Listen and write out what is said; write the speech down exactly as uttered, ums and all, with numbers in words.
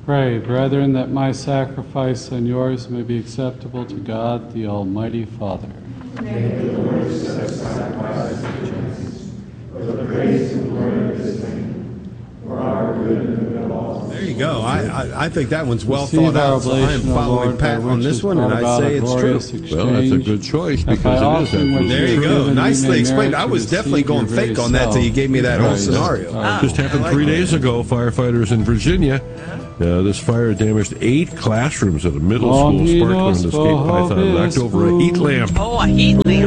Pray, brethren, that my sacrifice and yours may be acceptable to God, the Almighty Father. May the Lord accept sacrifice and Jesus, for the praise and glory of his name, for our good and the good of all. There you go. I, I I think that one's well Receive thought our out. So I am oblation, O following Lord, Pat by on which this is one, and brought I about say a it's glorious true. exchange, Well, that's a good choice that by because it is offering what that. you There you have go. given, we Nicely may explained. merit I to was definitely receive going your very fake on that till you self. gave me that whole Christ, scenario. our Just happened I like three that. days ago. Firefighters in Virginia. Uh, this fire damaged eight classrooms at a middle school. Sparkler and escaped python knocked over a heat lamp. Oh, a heat lamp.